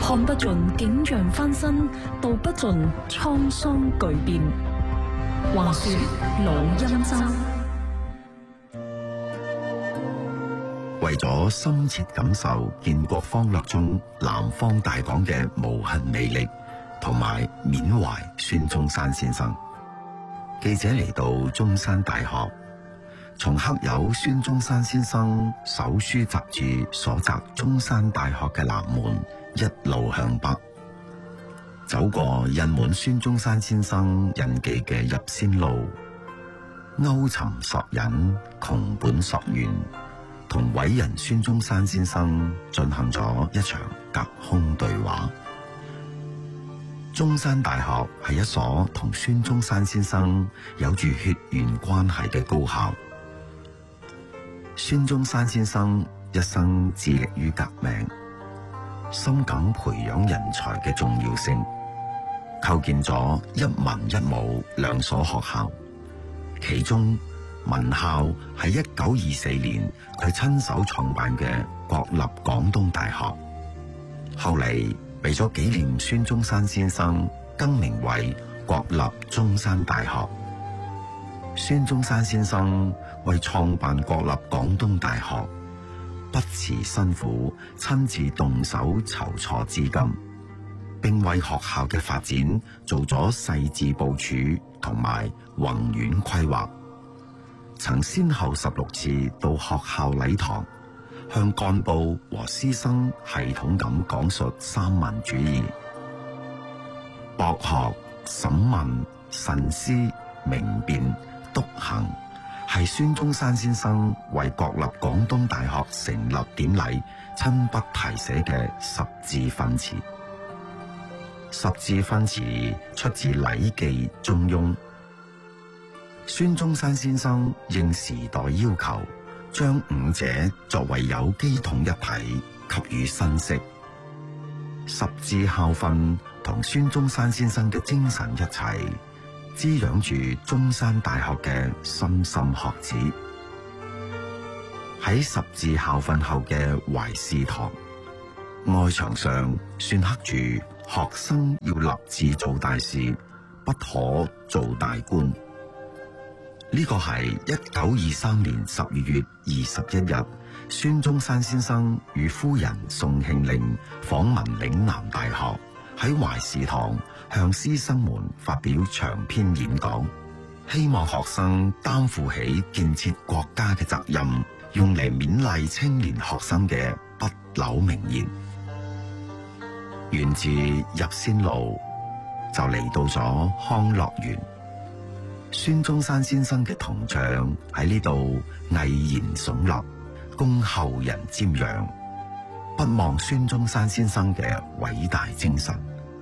看不盡景象翻新，道不盡滄桑巨變。話說老欽州， 為咗深切感受建國方略中南方大港嘅無限魅力，同埋緬懷孫中山先生，記者嚟到中山大學，從刻有孫中山先生手書雜誌所擇中山大學嘅南門，一路向北，走過印滿孫中山先生印記嘅入仙路，勾尋索引，窮本溯源，同偉人孫中山先生進行咗一場隔空對話。中山大學係一所同孫中山先生有住血緣關係嘅高校。孫中山先生一生致力於革命，深感培養人才嘅重要性，構建咗一文一武兩所學校。其中文校係1924年佢親手創辦嘅國立廣東大學，後嚟為咗紀念孫中山先生，更名為國立中山大學。孫中山先生為創辦國立廣東大學，不辭辛苦，親自動手籌措資金，並為學校嘅發展做咗細緻部署同埋宏遠規劃。曾先後16次到學校禮堂，向幹部和師生系統咁講述三民主義。博學、審問、慎思、明辨、篤行，係孫中山先生為國立廣東大學成立典禮親筆題寫嘅十字訓詞。十字訓詞出自《禮記·中庸》。孫中山先生應時代要求，將五者作為有機統一體給予新釋。十字校訓同孫中山先生嘅精神一齊，滋養住中山大學嘅莘莘學子。喺十字校訓後嘅懷士堂，外牆上篆刻住學生要立志做大事，不可做大官。呢個係1923年12月21日，孫中山先生與夫人宋慶齡訪問嶺南大學，喺懷士堂向師生們發表長篇演講，希望學生擔負起建設國家嘅責任，用嚟勉勵青年學生嘅不朽名言。沿住入仙路就嚟到咗康樂園。孫中山先生嘅銅像喺呢度毅然聳立，供後人瞻仰，不忘孫中山先生嘅偉大精神。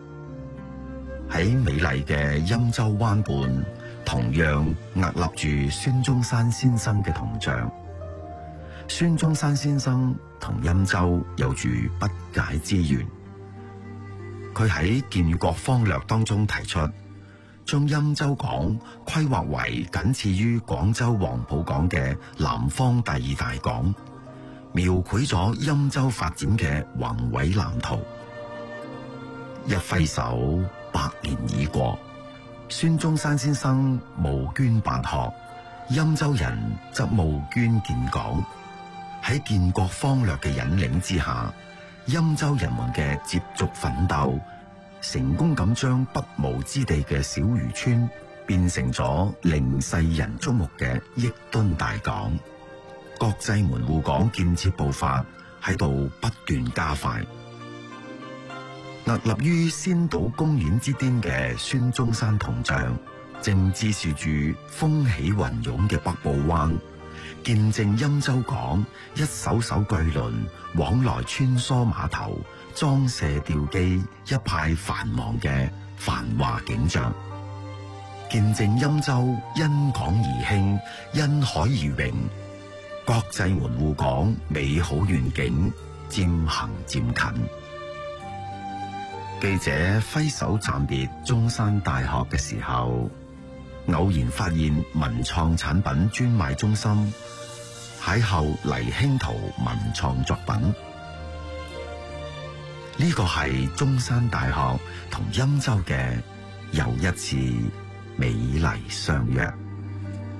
喺美麗嘅欽州灣畔，同樣屹立住孫中山先生嘅銅像。孫中山先生同欽州有住不解之緣。佢喺建國方略當中提出，將欽州港規劃為僅次於廣州黃埔港嘅南方第二大港，描繪咗欽州發展嘅宏偉藍圖。一揮手，100年已過，孫中山先生募捐辦學，欽州人則募捐建港。喺建國方略嘅引領之下，欽州人們嘅接續奮鬥，成功咁將不毛之地嘅小漁村變成咗令世人矚目嘅億噸大港。國際門戶港建設步伐喺度不斷加快。屹立於仙島公園之巔嘅孫中山銅像，正指示住風起雲湧嘅北部灣，見證欽州港一艘艘巨輪往來穿梭碼頭、裝卸吊機一派繁忙嘅繁華景象，見證欽州因港而興，因海而榮，國際門戶港美好願景漸行漸近。記者揮手暫別中山大學嘅時候，偶然發現文創產品專賣中心邂逅黎興圖文創作品。 呢個係中山大學同欽州嘅又一次美麗相約。